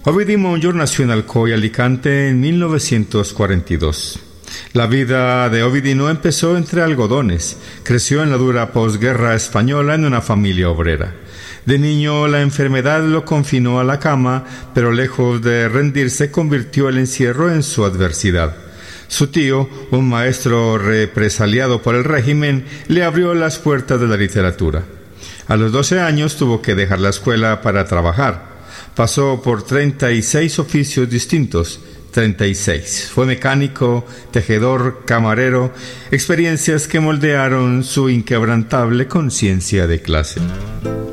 Ovidi Montllor nació en Alcoy, Alicante, en 1942. La vida de Ovidi no empezó entre algodones. Creció en la dura posguerra española en una familia obrera. De niño, la enfermedad lo confinó a la cama, pero lejos de rendirse, convirtió el encierro en su adversidad. Su tío, un maestro represaliado por el régimen, le abrió las puertas de la literatura. A los 12 años tuvo que dejar la escuela para trabajar. Pasó por 36 oficios distintos, 36. Fue mecánico, tejedor, camarero, experiencias que moldearon su inquebrantable conciencia de clase.